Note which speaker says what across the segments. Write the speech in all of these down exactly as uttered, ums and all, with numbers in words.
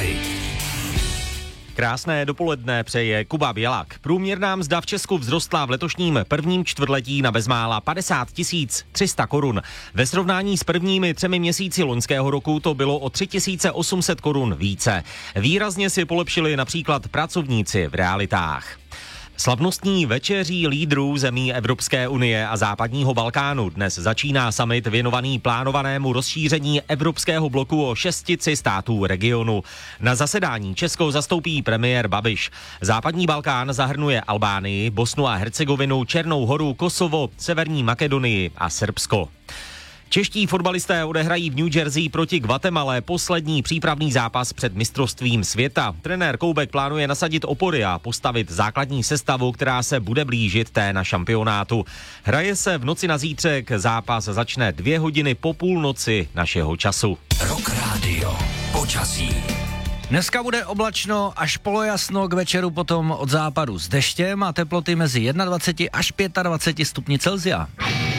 Speaker 1: Prahy.
Speaker 2: Krásné dopoledne přeje Kuba Bělak. Průměrná mzda v Česku vzrostla v letošním prvním čtvrtletí na bezmála padesát tisíc tři sta korun. Ve srovnání s prvními třemi měsíci loňského roku to bylo o tři tisíce osm set korun více. Výrazně si polepšili například pracovníci v realitách. Slavnostní večeří lídrů zemí Evropské unie a západního Balkánu dnes začíná summit věnovaný plánovanému rozšíření evropského bloku o šestici států regionu. Na zasedání Česko zastoupí premiér Babiš. Západní Balkán zahrnuje Albánii, Bosnu a Hercegovinu, Černou Horu, Kosovo, Severní Makedonii a Srbsko. Čeští fotbalisté odehrají v New Jersey proti Guatemale poslední přípravný zápas před mistrovstvím světa. Trenér Koubek plánuje nasadit opory a postavit základní sestavu, která se bude blížit té na šampionátu. Hraje se v noci na zítřek, zápas začne dvě hodiny po půlnoci našeho času.
Speaker 1: Rock Radio. Počasí.
Speaker 3: Dneska bude oblačno až polojasno, k večeru potom od západu s deštěm a teploty mezi dvacet jedna až dvacet pět stupni Celsia.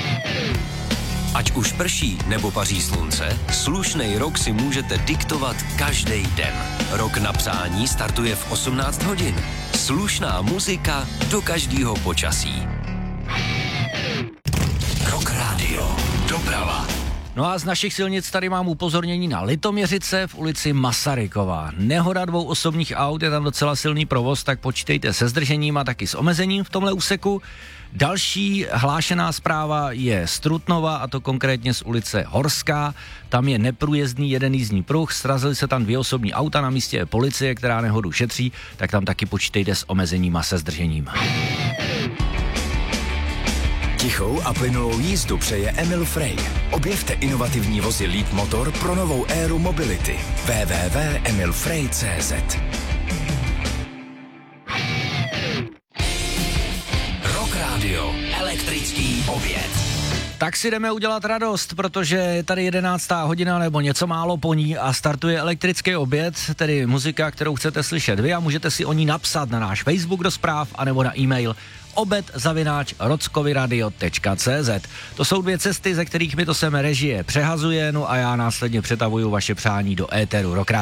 Speaker 1: Ať už prší nebo paří slunce, slušnej rok si můžete diktovat každý den. Rok na přání startuje v osmnáct hodin. Slušná muzika do každého počasí. Rock Radio. Doprava.
Speaker 3: No a z našich silnic tady mám upozornění na Litoměřice v ulici Masarykova. Nehoda dvou osobních aut, je tam docela silný provoz, tak počítejte se zdržením a taky s omezením v tomhle úseku. Další hlášená zpráva je z Trutnova, a to konkrétně z ulice Horská. Tam je neprůjezdný jeden jízdní pruh, srazily se tam dvě osobní auta, na místě je policie, která nehodu šetří, tak tam taky počítejte s omezením a se zdržením.
Speaker 4: Tichou a plynulou jízdu přeje Emil Frey. Objevte inovativní vozy Lead Motor pro novou éru mobility. w w w tečka emil frey tečka c z
Speaker 1: Rock Radio. Elektrický oběd.
Speaker 3: Tak si jdeme udělat radost, protože je tady jedenáctá hodina nebo něco málo po ní a startuje elektrický oběd, tedy muzika, kterou chcete slyšet vy, a můžete si o ní napsat na náš Facebook do zpráv anebo na e-mail obed zavináč rockovyradio tečka c z. To jsou dvě cesty, ze kterých mi to sem režie přehazuje, no a já následně přetavuju vaše přání do éteru Rock Radio.